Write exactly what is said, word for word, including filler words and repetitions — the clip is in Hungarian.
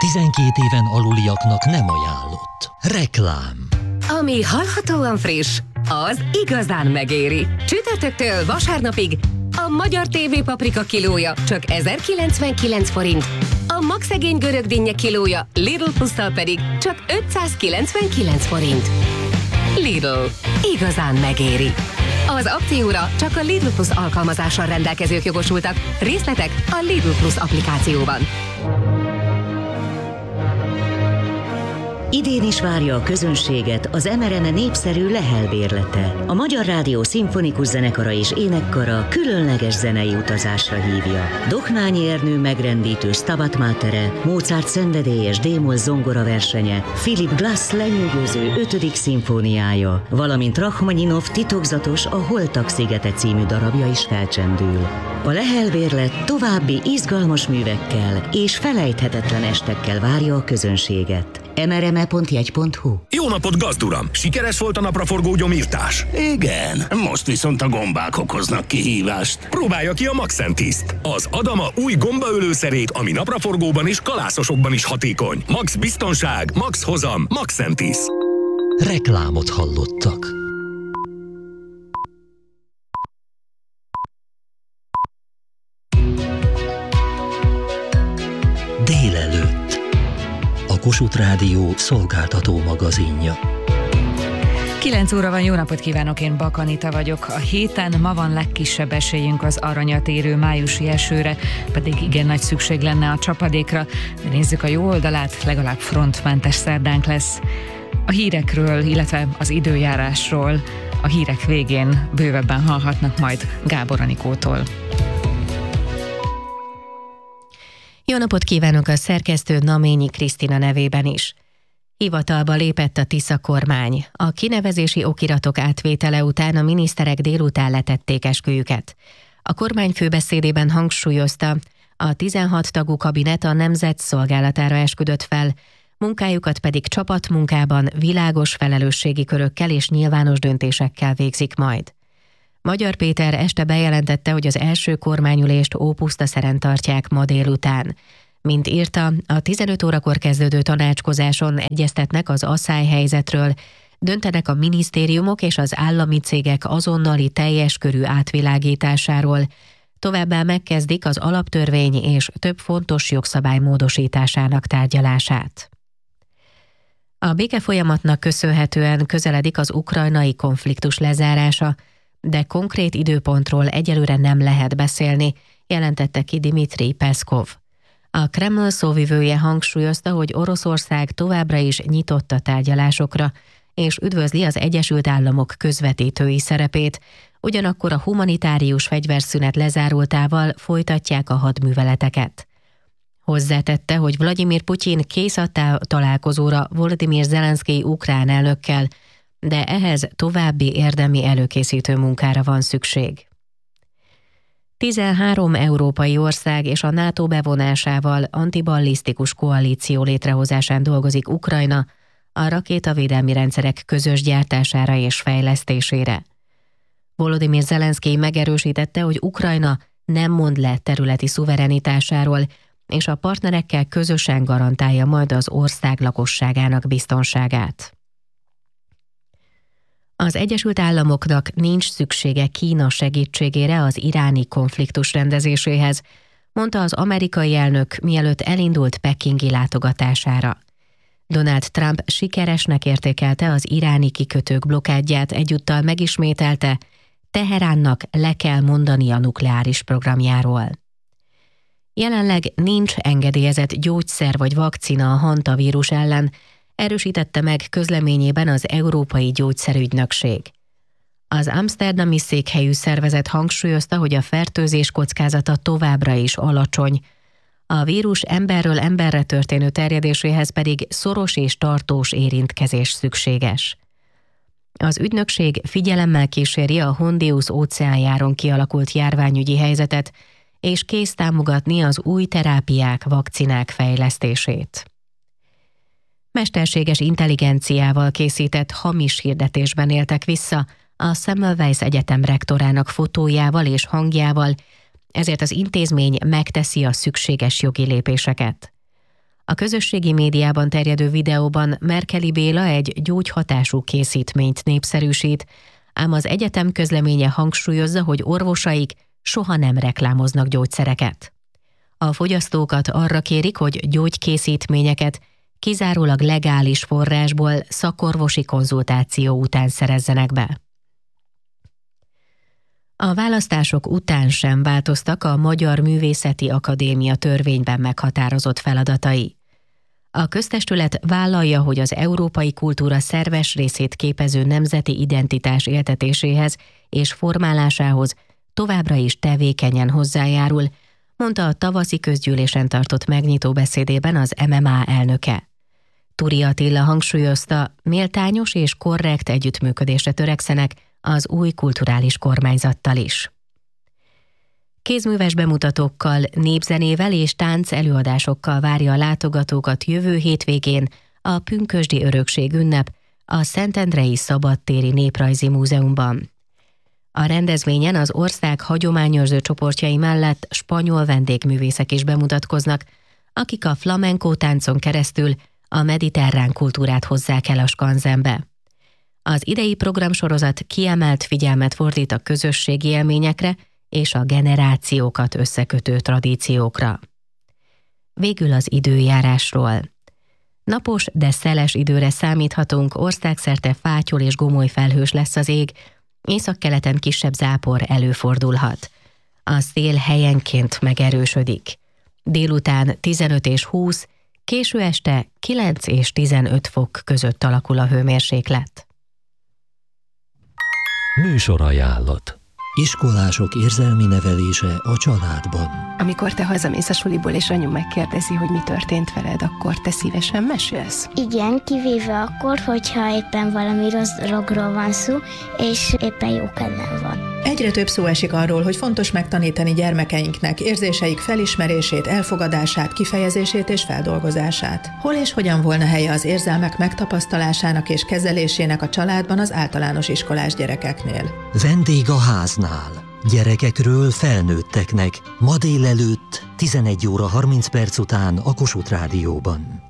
tizenkét éven aluliaknak nem ajánlott. Reklám. Ami hallhatóan friss, az igazán megéri. Csütörtöktől vasárnapig a magyar té vé paprika kilója csak ezerkilencvenkilenc forint, a magszegény görög dinnye kilója Lidl Plusszal pedig csak ötszázkilencvenkilenc forint. Lidl. Igazán megéri. Az akcióra csak a Lidl Plus alkalmazással rendelkezők jogosultak. Részletek a Lidl Plus applikációban. Idén is várja a közönséget az em er em e népszerű Lehel bérlete. A Magyar Rádió Szimfonikus Zenekara és Énekkara különleges zenei utazásra hívja. Dohnányi Ernő megrendítő Stabat Matere, Mozart szenvedélyes D-moll zongora versenye, Philip Glass lenyűgöző ötödik szimfóniája, valamint Rachmaninov titokzatos A Holtak szigete című darabja is felcsendül. A Lehel bérlet további izgalmas művekkel és felejthetetlen estekkel várja a közönséget. em er em e pont jegy pont hu. Jó napot, gazduram! Sikeres volt a napraforgó gyomírtás? Igen, most viszont a gombák okoznak kihívást. Próbálja ki a Maxentiszt, az Adama új gombaölőszerét, ami napraforgóban és kalászosokban is hatékony. Max biztonság, max hozam, Maxentis. Reklámot hallottak. Délelőtt. A Kossuth Rádió szolgáltató magazinja. kilenc óra van, jó napot kívánok, én Bak Anita vagyok. A héten ma van legkisebb esélyünk az aranyat érő májusi esőre, pedig igen nagy szükség lenne a csapadékra, de nézzük a jó oldalát, legalább frontmentes szerdánk lesz. A hírekről, illetve az időjárásról a hírek végén bővebben hallhatnak majd Gábor Anikótól. Jó napot kívánok a szerkesztő Naményi Krisztina nevében is. Hivatalba lépett a Tisza kormány. A kinevezési okiratok átvétele után a miniszterek délután letették esküjüket. A kormány főbeszédében hangsúlyozta, a tizenhat tagú kabinet a nemzet szolgálatára esküdött fel, munkájukat pedig csapatmunkában, világos felelősségi körökkel és nyilvános döntésekkel végzik majd. Magyar Péter este bejelentette, hogy az első kormányülést Ópusztaszeren tartják ma délután. Mint írta, a tizenöt órakor kezdődő tanácskozáson egyeztetnek az asszályhelyzetről, döntenek a minisztériumok és az állami cégek azonnali teljes körű átvilágításáról, továbbá megkezdik az alaptörvény és több fontos jogszabály módosításának tárgyalását. A békefolyamatnak köszönhetően közeledik az ukrajnai konfliktus lezárása, de konkrét időpontról egyelőre nem lehet beszélni, jelentette ki Dmitrij Peszkov. A Kreml szóvivője hangsúlyozta, hogy Oroszország továbbra is nyitott a tárgyalásokra, és üdvözli az Egyesült Államok közvetítői szerepét, ugyanakkor a humanitárius fegyverszünet lezárultával folytatják a hadműveleteket. Hozzátette, hogy Vladimir Putyin kész a találkozóra Volodymyr Zelenszkij ukrán elnökkel, de ehhez további érdemi előkészítő munkára van szükség. tizenhárom európai ország és a NATO bevonásával antiballisztikus koalíció létrehozásán dolgozik Ukrajna, a rakétavédelmi rendszerek közös gyártására és fejlesztésére. Volodymyr Zelenszkij megerősítette, hogy Ukrajna nem mond le területi szuverenitásáról, és a partnerekkel közösen garantálja majd az ország lakosságának biztonságát. Az Egyesült Államoknak nincs szüksége Kína segítségére az iráni konfliktus rendezéséhez, mondta az amerikai elnök, mielőtt elindult pekingi látogatására. Donald Trump sikeresnek értékelte az iráni kikötők blokkádját, egyúttal megismételte, Teheránnak le kell mondani a nukleáris programjáról. Jelenleg nincs engedélyezett gyógyszer vagy vakcina a hantavírus ellen, erősítette meg közleményében az Európai Gyógyszerügynökség. Az amszterdami székhelyű szervezet hangsúlyozta, hogy a fertőzés kockázata továbbra is alacsony, a vírus emberről emberre történő terjedéséhez pedig szoros és tartós érintkezés szükséges. Az ügynökség figyelemmel kíséri a Hondius óceánjáron kialakult járványügyi helyzetet, és kész támogatni az új terápiák, vakcinák fejlesztését. Mesterséges intelligenciával készített hamis hirdetésben éltek vissza a Semmelweis Egyetem rektorának fotójával és hangjával, ezért az intézmény megteszi a szükséges jogi lépéseket. A közösségi médiában terjedő videóban Merkeli Béla egy gyógyhatású készítményt népszerűsít, ám az egyetem közleménye hangsúlyozza, hogy orvosaik soha nem reklámoznak gyógyszereket. A fogyasztókat arra kérik, hogy gyógykészítményeket kizárólag legális forrásból szakorvosi konzultáció után szerezzenek be. A választások után sem változtak a Magyar Művészeti Akadémia törvényben meghatározott feladatai. A köztestület vállalja, hogy az európai kultúra szerves részét képező nemzeti identitás éltetéséhez és formálásához továbbra is tevékenyen hozzájárul, mondta a tavaszi közgyűlésen tartott megnyitó beszédében az em em á elnöke. Turi Attila hangsúlyozta, méltányos és korrekt együttműködésre törekszenek az új kulturális kormányzattal is. Kézműves bemutatókkal, népzenével és tánc előadásokkal várja a látogatókat jövő hétvégén a Pünkösdi Örökség ünnep a Szentendrei Szabadtéri Néprajzi Múzeumban. A rendezvényen az ország hagyományőrző csoportjai mellett spanyol vendégművészek is bemutatkoznak, akik a flamenco táncon keresztül a mediterrán kultúrát hozzák el a skanzenbe. Az idei programsorozat kiemelt figyelmet fordít a közösségi élményekre és a generációkat összekötő tradíciókra. Végül az időjárásról. Napos, de szeles időre számíthatunk, országszerte fátyol és gomoly felhős lesz az ég, északkeleten kisebb zápor előfordulhat. A szél helyenként megerősödik. Délután tizenöt és húsz, késő este kilenc és tizenöt fok között alakul a hőmérséklet. Műsorajánlat. Iskolások érzelmi nevelése a családban. Amikor te hazamész a suliból, és anyu megkérdezi, hogy mi történt veled, akkor te szívesen mesélsz? Igen, kivéve akkor, hogyha éppen valami rossz dologról van szó, és éppen jó kedvem van. Egyre több szó esik arról, hogy fontos megtanítani gyermekeinknek érzéseik felismerését, elfogadását, kifejezését és feldolgozását. Hol és hogyan volna helye az érzelmek megtapasztalásának és kezelésének a családban az általános iskolás gyerekeknél? Vendég a háznál. Gyerekekről felnőtteknek. Ma délelőtt tizenegy óra harminc perc után a Kossuth Rádióban.